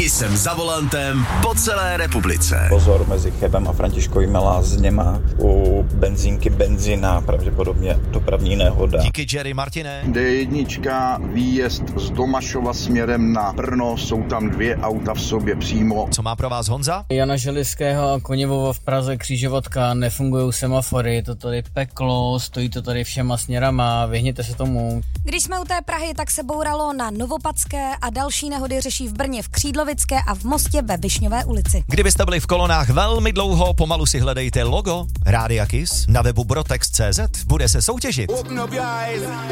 Kissem za volantem po celé republice. Pozor mezi Chebem a Františkovými Lázněma u benzínky benzina, pravděpodobně dopravní nehoda. Díky Jerry Martine. D1, výjezd z Domašova směrem na Brno, jsou tam 2 auta v sobě přímo. Co má pro vás Honza? Jana Želivského a Koněvovo v Praze křižovatka, nefungují semafory, je to tady peklo, stojí to tady všema směrama, vyhněte se tomu. Když jsme u té Prahy, tak se bouralo na Novopadské a další nehody řeší v Brně v Křídlovické a v Mostě ve Višňové ulici. Kdybyste byli v kolonách velmi dlouho, pomalu si hledejte logo Rádia Kiss na webu brotex.cz. Bude se soutěžit.